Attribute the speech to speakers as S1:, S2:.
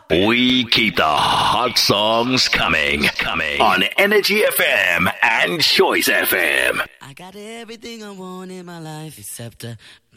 S1: We keep the hot songs coming on Energy FM and Choice FM.
S2: I got everything I want in my life except a